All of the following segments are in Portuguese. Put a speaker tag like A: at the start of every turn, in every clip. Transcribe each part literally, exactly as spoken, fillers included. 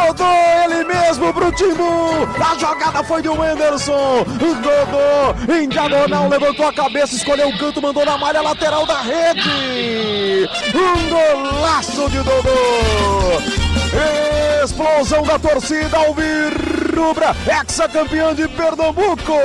A: Dodô, ele mesmo pro Timbu. A jogada foi de Wenderson. Dodô em diagonal, levantou a cabeça, escolheu o canto, mandou na malha lateral da rede. Um golaço de Dodô. Explosão da torcida alvirrubra, ex-campeã de Pernambuco.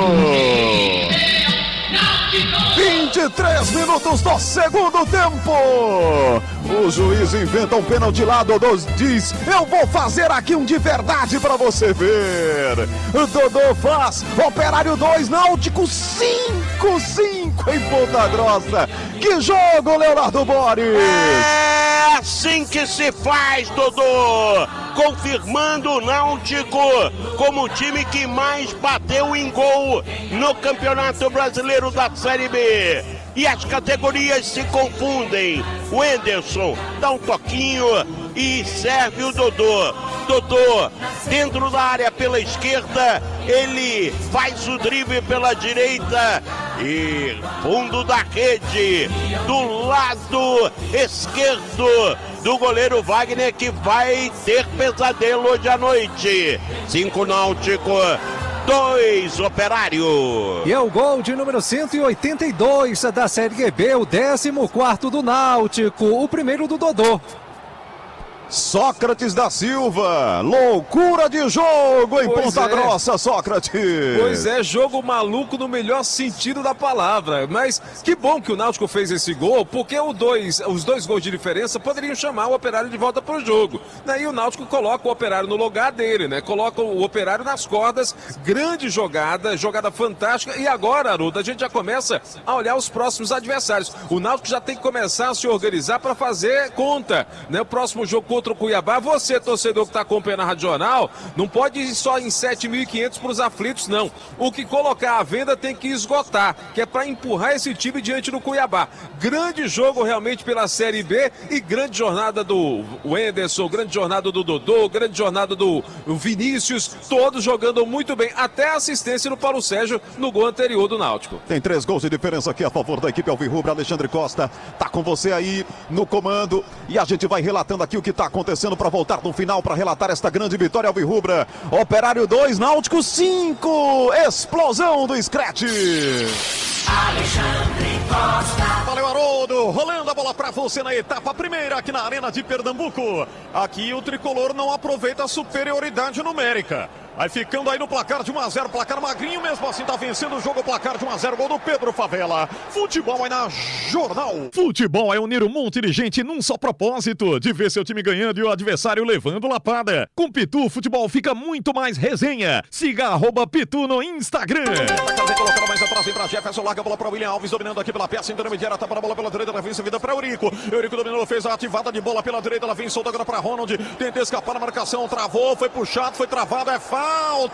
A: vinte e três minutos do segundo tempo. O juiz inventa um pênalti lá, Dodô diz: eu vou fazer aqui um de verdade pra você ver. O Dodô faz. Operário dois, Náutico cinco, cinco em Ponta Grossa. Que jogo, Leonardo Boris.
B: É assim que se faz, Dodô. Confirmando o Náutico como o time que mais bateu em gol no Campeonato Brasileiro da Série B. E as categorias se confundem. O Wenderson dá um toquinho e serve o Dodô. Dodô, dentro da área pela esquerda, ele faz o drible pela direita e fundo da rede, do lado esquerdo do goleiro Wagner, que vai ter pesadelo hoje à noite. Cinco Náutico, dois Operário.
C: E é o gol de número cento e oitenta e dois da Série B, o décimo quarto do Náutico, o primeiro do Dodô.
A: Sócrates da Silva, loucura de jogo em
D: Pois
A: Ponta
D: é.
A: Grossa, Sócrates.
D: Pois é, jogo maluco no melhor sentido da palavra. Mas que bom que o Náutico fez esse gol, porque o dois, os dois gols de diferença poderiam chamar o Operário de volta para o jogo. Daí o Náutico coloca o Operário no lugar dele, né? Coloca o Operário nas cordas. Grande jogada, jogada fantástica. E agora, Haroldo, a gente já começa a olhar os próximos adversários. O Náutico já tem que começar a se organizar para fazer conta, né? O próximo jogo contra o Cuiabá, você, torcedor que está acompanhando a Rádio Jornal, não pode ir só em sete mil e quinhentos para os aflitos, não. O que colocar à venda tem que esgotar, que é para empurrar esse time diante do Cuiabá. Grande jogo realmente pela Série B e grande jornada do Wenderson, grande jornada do Dodô, grande jornada do Vinícius, todos jogando muito bem, até a assistência do Paulo Sérgio no gol anterior do Náutico.
A: Tem três gols de diferença aqui a favor da equipe alvirrubra. Alexandre Costa tá com você aí no comando e a gente vai relatando aqui o que tá acontecendo para voltar no final para relatar esta grande vitória alvirrubra. Operário dois, Náutico cinco. Explosão do Scratch.
E: Alexandre Costa.
A: Valeu, Haroldo. Rolando a bola para você na etapa primeira aqui na Arena de Pernambuco. Aqui o tricolor não aproveita a superioridade numérica. Vai ficando aí no placar de um a zero, placar magrinho, mesmo assim tá vencendo o jogo, placar de um a zero, gol do Pedro Favela. Futebol aí na Jornal.
F: Futebol é unir um monte de gente num só propósito, de ver seu time ganhando e o adversário levando lapada. Com Pitu, futebol fica muito mais resenha. Siga arroba Pitu no Instagram.
A: Colocando mais atrás, vem pra Jefferson, larga a bola pra William Alves, dominando aqui pela peça intermediária, tapa a bola pela direita, ela vem servida pra Eurico. Eurico dominou, fez a ativada de bola pela direita, ela vem solta agora pra Ronald, tenta escapar na marcação, travou, foi puxado, foi travado, é falta.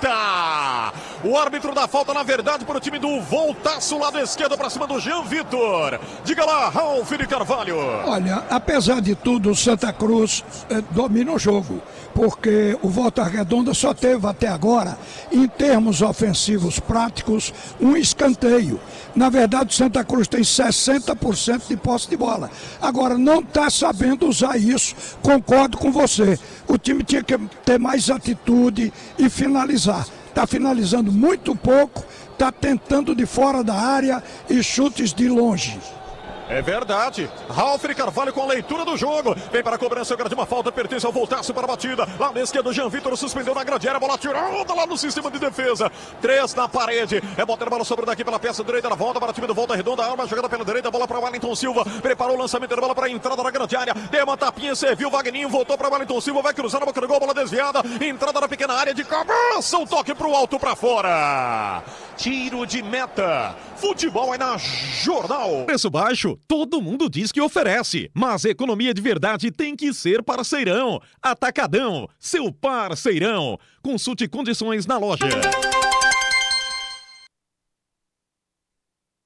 A: O árbitro dá falta, na verdade, para o time do Voltaço, lado esquerdo, para cima do Jean Vitor. Diga lá, Ralf de Carvalho.
G: Olha, apesar de tudo, o Santa Cruz eh, domina o jogo, porque o Volta Redonda só teve até agora, em termos ofensivos práticos, um escanteio. Na verdade, o Santa Cruz tem sessenta por cento de posse de bola. Agora, não está sabendo usar isso, concordo com você. O time tinha que ter mais atitude e finalizar. Está finalizando muito pouco, está tentando de fora da área e chutes de longe.
A: É verdade. Ralf de Carvalho com a leitura do jogo. Vem para a cobrança agora de uma falta, pertence ao Voltaço para a batida. Lá na esquerda, Jean Vitor suspendeu na grande área, bola tirada lá no sistema de defesa. Três na parede. É botar a bola sobre daqui pela peça direita, ela volta para o time do Volta Redonda. Arma jogada pela direita, bola para o Wellington Silva. Preparou o lançamento da bola para a entrada da grande área. Deu uma tapinha, serviu. Wagninho voltou para o Wellington Silva. Vai cruzar na boca do gol, bola desviada. Entrada na pequena área de cabeça. O toque para o alto, para fora. Tiro de meta. Futebol é na Jornal.
F: Preço baixo, todo mundo diz que oferece, mas economia de verdade tem que ser parceirão. Atacadão, seu parceirão. Consulte condições na loja.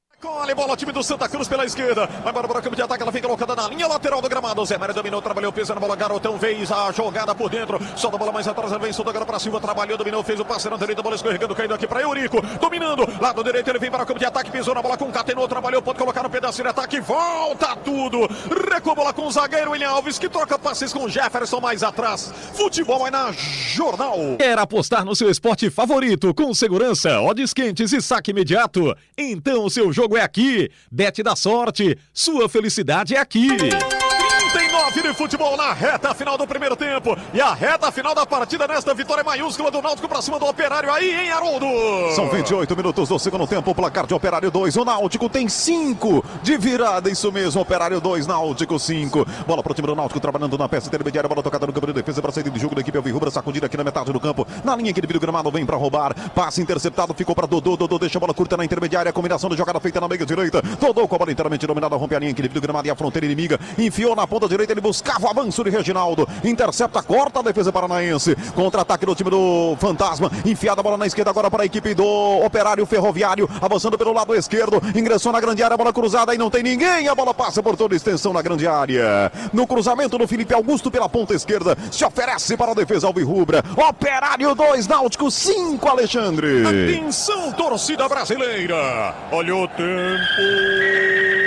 A: Vale bola, time do Santa Cruz pela esquerda. Vai embora para o campo de ataque, ela vem colocada na linha lateral do gramado. Zé Mário dominou, trabalhou, pisa na bola, Garotão fez a jogada por dentro. Solta a bola mais atrás, ele vem, solta agora para cima, trabalhou, dominou, fez o passe na direita, bola escorregando, caindo aqui para Eurico. Dominando, lado direito, ele vem para o campo de ataque, pisou na bola, concatenou, trabalhou, pode colocar no pedaço de ataque, volta tudo. Recua a bola com o zagueiro William Alves, que troca passes com Jefferson mais atrás. Futebol é na Jornal.
F: Quer apostar no seu esporte favorito com segurança, odds quentes e saque imediato? Então o seu jogo é aqui. Bet da sorte, sua felicidade é aqui.
A: trinta e nove de futebol na reta final do primeiro tempo. E a reta final da partida nesta vitória maiúscula do Náutico para cima do Operário aí, hein, Haroldo?
E: São vinte e oito minutos do segundo tempo, placar de Operário dois. O Náutico tem cinco de virada, isso mesmo. Operário dois, Náutico cinco. Bola para o time do Náutico trabalhando na peça intermediária. Bola tocada no campo de defesa para saída de jogo da equipe Alvirrubra. Sacudida aqui na metade do campo. Na linha que divide o gramado, vem para roubar. Passe interceptado, ficou para Dodô. Dodô deixa a bola curta na intermediária. Combinação de jogada feita na meia direita. Dodô com a bola inteiramente dominada, rompe a linha que divide o gramado e a fronteira inimiga. Enfiou na ponta direita, ele buscava o avanço de Reginaldo. Intercepta, corta a defesa paranaense. Contra-ataque do time do Fantasma. Enfiada a bola na esquerda agora para a equipe do Operário Ferroviário. Avançando pelo lado esquerdo. Ingressou na grande área, bola cruzada e não tem ninguém. A bola passa por toda a extensão na grande área. No cruzamento do Felipe Augusto pela ponta esquerda. Se oferece para a defesa alvirrubra. Operário dois, Náutico cinco, Alexandre.
A: Atenção, torcida brasileira. Olha o tempo.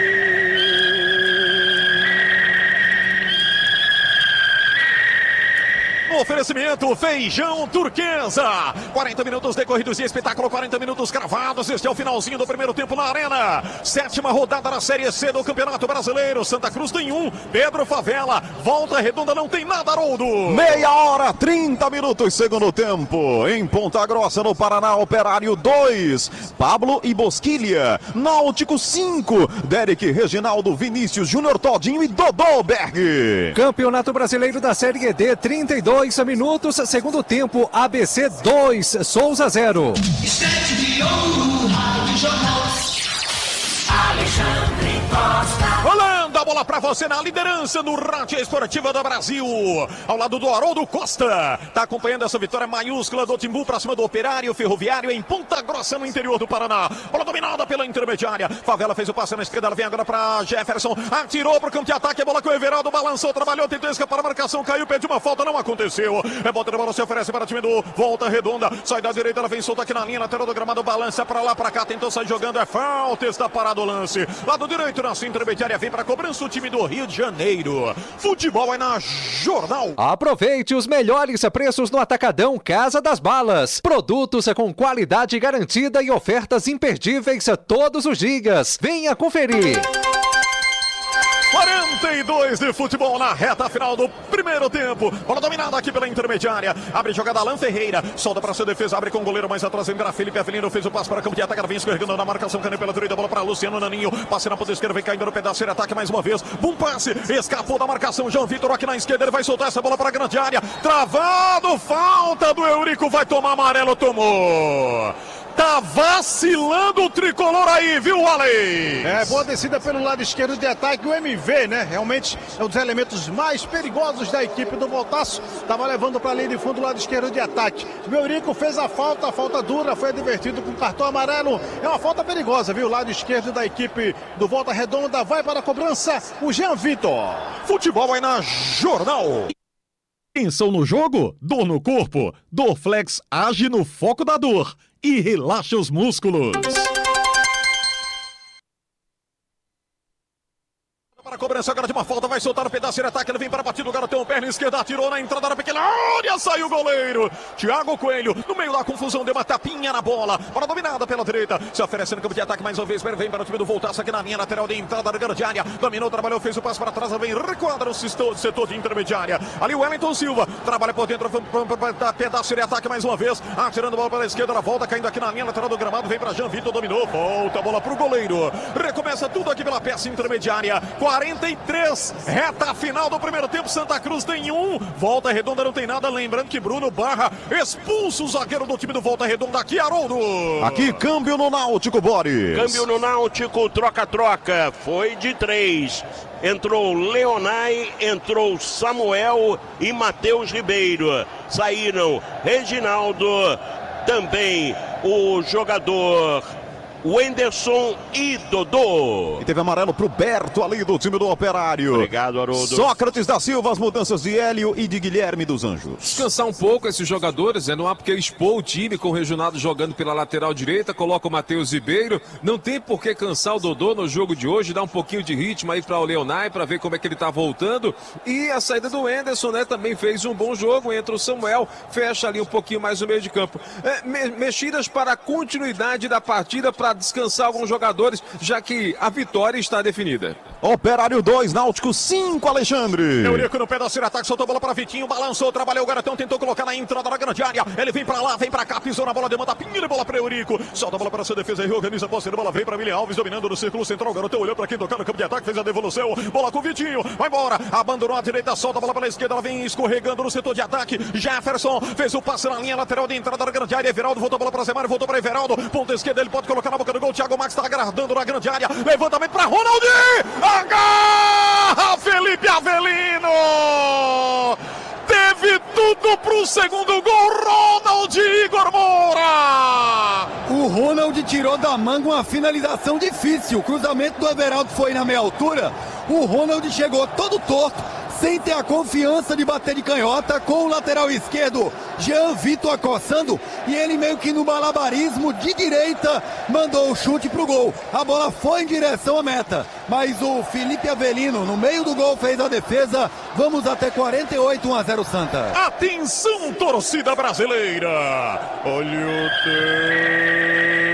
A: Oferecimento Feijão Turquesa. quarenta minutos decorridos de espetáculo, quarenta minutos gravados. Este é o finalzinho do primeiro tempo na Arena. Sétima rodada da Série C do Campeonato Brasileiro. Santa Cruz tem um, Pedro Favela. Volta Redonda não tem nada, Haroldo.
E: Meia hora, trinta minutos, segundo tempo. Em Ponta Grossa, no Paraná, Operário dois. Pablo e Bosquilha. Náutico cinco. Derek, Reginaldo, Vinícius, Júnior Todinho e Dodô Berg.
C: Campeonato Brasileiro da Série D, trinta e dois minutos, segundo tempo, A B C dois, Souza zero.
A: Alexandre Costa. Rolando a bola pra você na liderança no Rádio Esportiva do Brasil. Ao lado do Haroldo Costa. Tá acompanhando essa vitória maiúscula do Timbu pra cima do Operário Ferroviário em Ponta Grossa, no interior do Paraná. Bola dominada pela intermediária. Favela fez o passe na esquerda, ela vem agora pra Jefferson. Atirou pro campo de ataque, a bola com o Everaldo, balançou, trabalhou, tentou escapar a marcação, caiu, pediu uma falta, não aconteceu. É bota de bola, se oferece para o time do Volta Redonda. Sai da direita, ela vem solta aqui na linha lateral do gramado, balança pra lá, pra cá, tentou sair jogando, é falta, está parado o lance. Lado direito, na intermediária, vem pra cobrança o time do Rio de Janeiro. Futebol é na Jornal.
C: Aproveite os melhores preços no Atacadão Casa das Balas. Produtos com qualidade garantida e ofertas imperdíveis todos os dias. Venha conferir.
A: quarenta e dois de futebol na reta final do primeiro tempo. Bola dominada aqui pela intermediária. Abre jogada Alan Ferreira. Solta para sua defesa. Abre com o goleiro mais atrás. Vem para Felipe Avelino. Fez o passe para o campo de ataque. Vem escorregando na marcação. Canê pela direita. Bola para Luciano Naninho. Passe na ponta esquerda. Vem caindo no pedaço de ataque mais uma vez. Bom passe. Escapou da marcação. João Vitor aqui na esquerda. Ele vai soltar essa bola para a grande área. Travado. Falta do Eurico. Vai tomar amarelo. Tomou. Tá vacilando o tricolor aí, viu, Ale?
H: É, boa descida pelo lado esquerdo de ataque, o M V, né? Realmente é um dos elementos mais perigosos da equipe do Voltaço. Tava levando para a linha de fundo o lado esquerdo de ataque. O Eurico fez a falta, a falta dura, foi advertido com cartão amarelo. É uma falta perigosa, viu? O lado esquerdo da equipe do Volta Redonda vai para a cobrança, o Jean Vitor.
A: Futebol aí na Jornal.
F: Tensão no jogo? Dor no corpo? Dorflex age no foco da dor e relaxa os músculos.
A: Para a cobrança agora de uma falta, vai soltar o pedaço de ataque, ele vem para a batida do Garotão, perna esquerda, atirou na entrada da pequena área, saiu o goleiro, Thiago Coelho, no meio da confusão, deu uma tapinha na bola, bola dominada pela direita, se oferece no campo de ataque mais uma vez, vem para o time do Voltaço aqui na linha lateral de entrada da grande área, dominou, trabalhou, fez o passo para trás, vem, requadra o setor de intermediária, ali o Wellington Silva, trabalha por dentro, pedaço de ataque mais uma vez, atirando a bola para a esquerda, ela volta, caindo aqui na linha lateral do gramado, vem para Jean Vitor, dominou, volta a bola para o goleiro, recomeça tudo aqui pela peça intermediária, quarenta e três, reta final do primeiro tempo, Santa Cruz tem um, Volta Redonda não tem nada, lembrando que Bruno Barra expulsa o zagueiro do time do Volta Redonda aqui, Haroldo.
E: Aqui, câmbio no Náutico, Boris.
B: Câmbio no Náutico, troca-troca, foi de três. Entrou Leonai, entrou Samuel e Matheus Ribeiro. Saíram Reginaldo, também o jogador Wenderson e Dodô.
E: E teve amarelo pro Berto ali do time do Operário.
B: Obrigado, Haroldo.
E: Sócrates da Silva, as mudanças de Hélio e de Guilherme dos Anjos.
D: Descansar um pouco esses jogadores, né? Não há porque expor o time com o Reginaldo jogando pela lateral direita, coloca o Matheus Ribeiro. Não tem por que cansar o Dodô no jogo de hoje, dar um pouquinho de ritmo aí para o Leonai, para ver como é que ele tá voltando. E a saída do Wenderson, né? Também fez um bom jogo, entra o Samuel, fecha ali um pouquinho mais o meio de campo. É, me mexidas para a continuidade da partida, para descansar alguns jogadores, já que a vitória está definida.
E: Operário dois, Náutico cinco, Alexandre.
A: Eurico no pedaço de ataque, soltou a bola para Vitinho, balançou, trabalhou o garotão, tentou colocar na entrada da grande área. Ele vem para lá, vem para cá, pisou na bola, demanda pinha, bola para Eurico. Solta a bola para sua defesa e reorganiza a posse de bola, vem para William Alves, dominando no círculo central. O garotão olhou para quem tocar no campo de ataque, fez a devolução. Bola com o Vitinho, vai embora, abandonou a direita, solta a bola para a esquerda, ela vem escorregando no setor de ataque. Jefferson fez o passe na linha lateral de entrada da grande área. Everaldo voltou a bola para Zé Mário, voltou para Everaldo. Ponta esquerda, ele pode colocar na boca do gol. Thiago Max está aguardando na grande área. Levantamento para Ronaldo. Agarra Felipe Avelino. Teve tudo pro segundo gol. Ronald Igor Moura.
I: O Ronald tirou da manga uma finalização difícil. O cruzamento do Everaldo foi na meia altura. O Ronald chegou todo torto, sem ter a confiança de bater de canhota, com o lateral esquerdo Jean Vitor acossando, e ele meio que no malabarismo de direita mandou o chute pro gol. A bola foi em direção à meta, mas o Felipe Avelino no meio do gol fez a defesa. Vamos até quarenta e oito, um a zero Santa.
A: Atenção, torcida brasileira. Olha o tempo.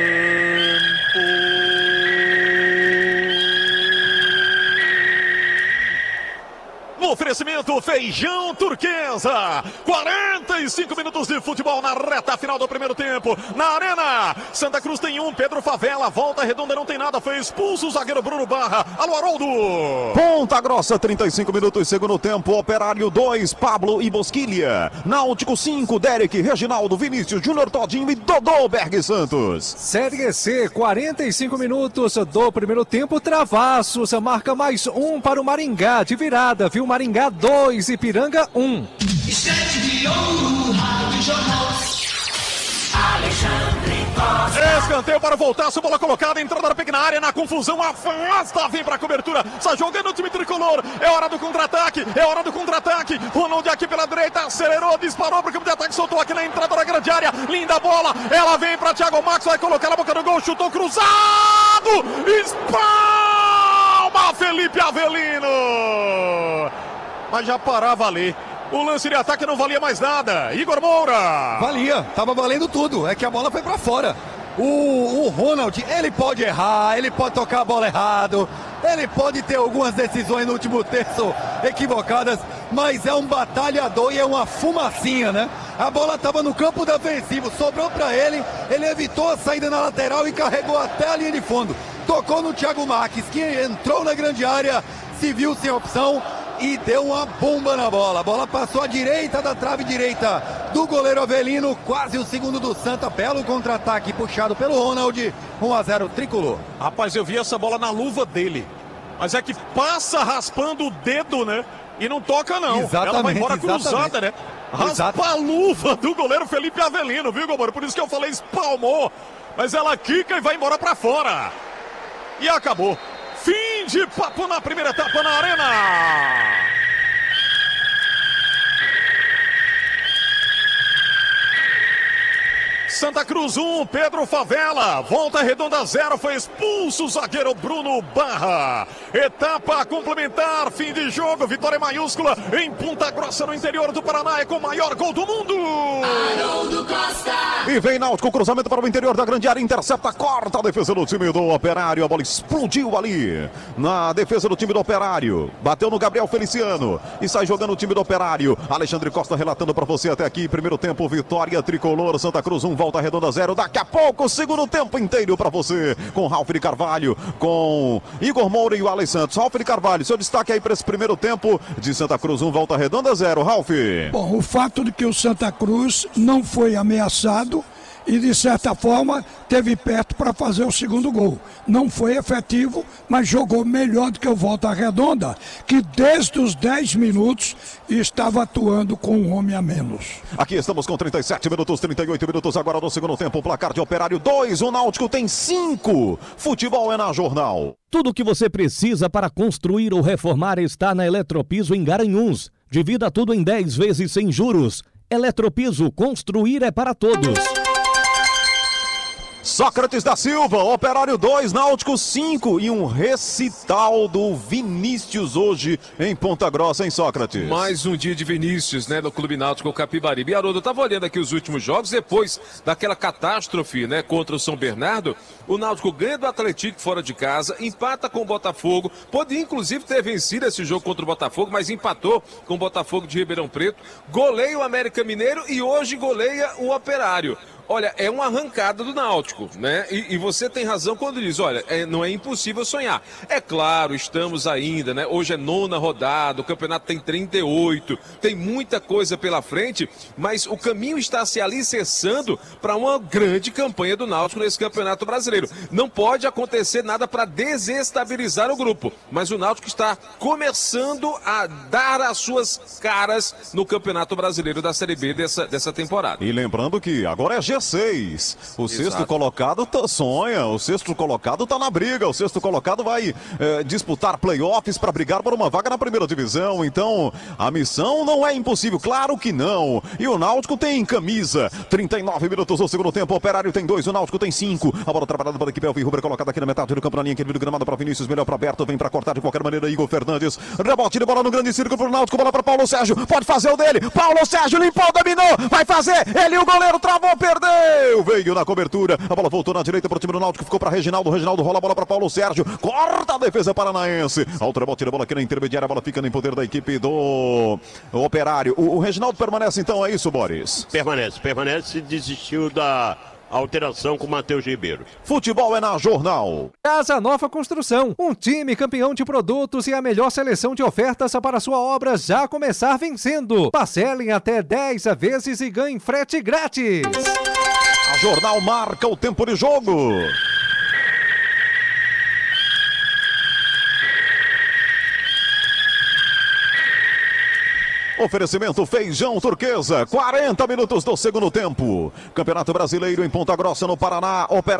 A: No oferecimento Feijão Turquesa. quarenta e cinco minutos de futebol na reta final do primeiro tempo. Na Arena, Santa Cruz tem um, Pedro Favela. Volta Redonda não tem nada, foi expulso o zagueiro Bruno Barra. Alô, Haroldo.
E: Ponta Grossa, trinta e cinco minutos, segundo tempo. Operário dois, Pablo e Bosquilha. Náutico cinco, Derek, Reginaldo, Vinícius, Júnior Todinho e Dodô Berg Santos.
C: Série C, quarenta e cinco minutos do primeiro tempo. Travassos, marca mais um para o Maringá de virada, viu? Maringá dois, Ipiranga um.
J: Estante de ouro, Rádio Jornal. Alexandre Costa.
A: Escanteio para voltar, sua bola colocada, entrada na área, na confusão, afasta, vem para a cobertura, está jogando o time tricolor, é hora do contra-ataque, é hora do contra-ataque, Ronaldo aqui pela direita, acelerou, disparou para o campo de ataque, soltou aqui na entrada da grande área, linda bola, ela vem para Thiago Max, vai colocar na boca do gol, chutou cruzado, espalma Felipe Avelino, mas já parava ali. O lance de ataque não valia mais nada. Igor Moura.
I: Valia, tava valendo tudo. É que a bola foi pra fora. O, o Ronald, ele pode errar, ele pode tocar a bola errado, ele pode ter algumas decisões no último terço equivocadas, mas é um batalhador e é uma fumacinha, né? A bola tava no campo defensivo, sobrou pra ele, ele evitou a saída na lateral e carregou até a linha de fundo. Tocou no Thiago Marques, que entrou na grande área, se viu sem opção e deu uma bomba na bola. A bola passou à direita da trave direita do goleiro Avelino, quase o segundo do Santa, belo contra-ataque puxado pelo Ronald, um a zero tricolor.
A: Rapaz, eu vi essa bola na luva dele, mas é que passa raspando o dedo, né? E não toca não.
I: Exatamente,
A: ela vai embora
I: exatamente.
A: cruzada, né? Raspa Exato. A luva do goleiro Felipe Avelino, viu, Gomoro? Por isso que eu falei espalmou, mas ela quica e vai embora pra fora. E acabou. Fim de papo na primeira etapa na Arena. Santa Cruz um, Pedro Favela. Volta Redonda zero, foi expulso o zagueiro Bruno Barra. Etapa complementar, fim de jogo, vitória maiúscula em Ponta Grossa, no interior do Paraná, é com o maior gol do mundo.
J: Haroldo Costa.
E: E vem Náutico, cruzamento para o interior da grande área, intercepta, corta a defesa do time do Operário. A bola explodiu ali na defesa do time do Operário. Bateu no Gabriel Feliciano e sai jogando o time do Operário. Alexandre Costa relatando para você até aqui. Primeiro tempo, vitória tricolor, Santa Cruz um, Volta Redonda zero. Daqui a pouco, segundo tempo inteiro para você, com Ralf de Carvalho, com Igor Moura e o Alex Santos. Ralf de Carvalho, seu destaque aí para esse primeiro tempo de Santa Cruz um, Volta Redonda zero. Ralf.
G: Bom, o fato de que o Santa Cruz não foi ameaçado e de certa forma teve perto para fazer o segundo gol. Não foi efetivo, mas jogou melhor do que o Volta Redonda, que desde os dez minutos estava atuando com um homem a menos.
E: Aqui estamos com trinta e sete minutos, trinta e oito minutos agora no segundo tempo. Placar de Operário dois, o Náutico tem cinco. Futebol é na Jornal.
K: Tudo o que você precisa para construir ou reformar está na Eletropiso em Garanhuns. Divida tudo em dez vezes sem juros. Eletropiso, construir é para todos.
E: Sócrates da Silva, Operário dois, Náutico cinco e um recital do Vinícius hoje em Ponta Grossa, hein, Sócrates?
D: Mais um dia de Vinícius, né, no Clube Náutico Capibaribe. Haroldo, eu tava olhando aqui os últimos jogos, depois daquela catástrofe, né, contra o São Bernardo, o Náutico ganha do Atlético fora de casa, empata com o Botafogo, podia inclusive ter vencido esse jogo contra o Botafogo, mas empatou com o Botafogo de Ribeirão Preto, goleia o América Mineiro e hoje goleia o Operário. Olha, é uma arrancada do Náutico, né? E, e você tem razão quando diz, olha, é, não é impossível sonhar. É claro, estamos ainda, né? Hoje é nona rodada, o campeonato tem trinta e oito, tem muita coisa pela frente, mas o caminho está se alicerçando para uma grande campanha do Náutico nesse campeonato brasileiro. Não pode acontecer nada para desestabilizar o grupo, mas o Náutico está começando a dar as suas caras no campeonato brasileiro da Série B dessa, dessa temporada.
E: E lembrando que agora é G seis. O
D: Exato.
E: sexto colocado tá, sonha, o sexto colocado tá na briga, o sexto colocado vai é, disputar playoffs para brigar por uma vaga na primeira divisão. Então, a missão não é impossível, claro que não. E o Náutico tem camisa. trinta e nove minutos do segundo tempo, o Operário tem dois, o Náutico tem cinco. A bola trabalhada pela equipe Alvirrubra, colocada aqui na metade do campo, na linha aqui do gramado para Vinícius, melhor para Berto, vem para cortar de qualquer maneira, Igor Fernandes. Rebote de bola no grande círculo pro Náutico, bola para Paulo Sérgio, pode fazer o dele. Paulo Sérgio limpou, dominou, vai fazer. Ele, o goleiro, travou, perdeu. Veio na cobertura, a bola voltou na direita para o time do Náutico, ficou para Reginaldo, Reginaldo rola a bola para Paulo Sérgio, corta a defesa paranaense, alto rebote da bola aqui na intermediária, a bola fica no poder da equipe do Operário. O, o Reginaldo permanece então, é isso, Boris?
B: Permanece, permanece, desistiu da alteração com o Matheus Ribeiro.
E: Futebol é na Jornal.
C: Casa Nova Construção, um time campeão de produtos e a melhor seleção de ofertas para sua obra já começar vencendo. Parcelem até dez vezes e ganhem frete grátis.
E: A Jornal marca o tempo de jogo. Oferecimento Feijão Turquesa, quarenta minutos do segundo tempo. Campeonato Brasileiro em Ponta Grossa, no Paraná. Operário